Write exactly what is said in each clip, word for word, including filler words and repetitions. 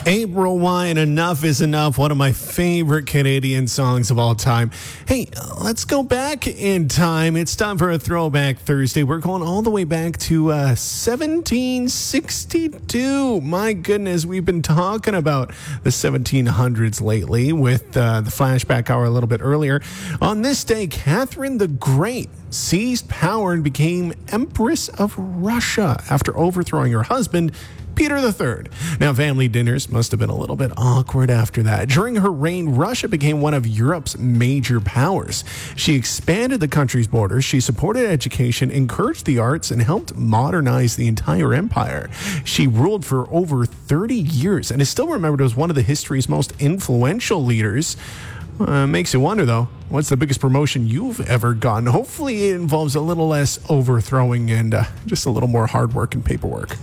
April Wine, Enough is Enough, one of my favorite Canadian songs of all time. Hey, let's go back in time. It's time for a Throwback Thursday. We're going all the way back to uh, seventeen sixty-two. My goodness, we've been talking about the seventeen hundreds lately with uh, the flashback hour a little bit earlier. On this day, Catherine the Great seized power and became Empress of Russia after overthrowing her husband, Peter the Third. Now, family dinners must have been a little bit awkward after that. During her reign, Russia became one of Europe's major powers. She expanded the country's borders, she supported education, encouraged the arts, and helped modernize the entire empire. She ruled for over thirty years and is still remembered as one of the history's most influential leaders. Uh, makes you wonder, though, what's the biggest promotion you've ever gotten? Hopefully it involves a little less overthrowing and uh, just a little more hard work and paperwork.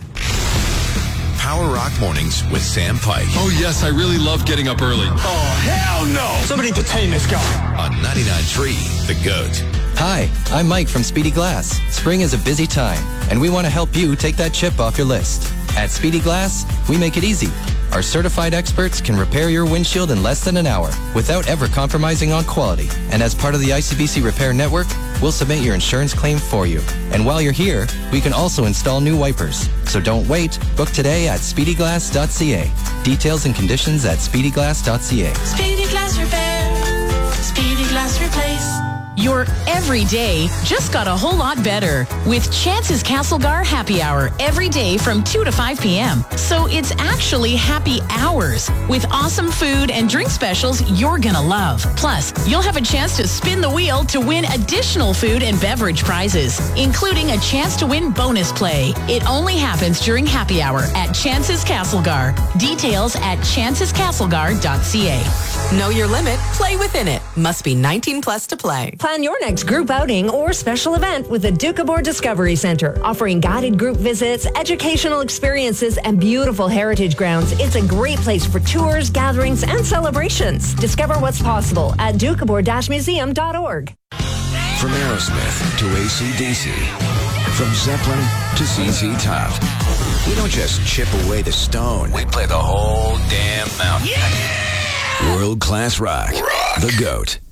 Power Rock Mornings with Sam Pike. Oh, yes, I really love getting up early. Oh, hell no! Somebody detain this guy. On ninety-nine point three, The Goat. Hi, I'm Mike from Speedy Glass. Spring is a busy time, and we want to help you take that chip off your list. At Speedy Glass, we make it easy. Our certified experts can repair your windshield in less than an hour without ever compromising on quality. And as part of the I C B C Repair Network, we'll submit your insurance claim for you. And while you're here, we can also install new wipers. So don't wait. Book today at speedy glass dot c a. Details and conditions at speedy glass dot c a. Speedy Glass Repair. Speedy Glass Replace. Your everyday just got a whole lot better with Chance's Castlegar Happy Hour every day from two to five p.m. So it's actually happy hours with awesome food and drink specials you're gonna love. Plus, you'll have a chance to spin the wheel to win additional food and beverage prizes, including a chance to win bonus play. It only happens during Happy Hour at Chance's Castlegar. Details at chances castlegar dot c a. Know your limit, play within it. Must be nineteen plus to play. Plan your next group outing or special event with the Doukhobor Discovery Centre, offering guided group visits, educational experiences, and beautiful heritage grounds. It's a great place for tours, gatherings, and celebrations. Discover what's possible at doukhobor dash museum dot org. From Aerosmith to A C D C, from Zeppelin to Z Z Top, we don't just chip away the stone, we play the whole damn mountain. Yeah! World-class rock, rock. The Goat.